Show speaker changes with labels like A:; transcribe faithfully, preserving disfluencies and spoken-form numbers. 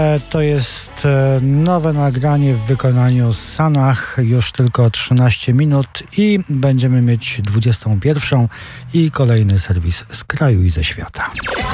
A: To jest nowe nagranie w wykonaniu Sanach, już tylko trzynaście minut i będziemy mieć dwudziestą pierwszą i kolejny serwis z kraju i ze świata.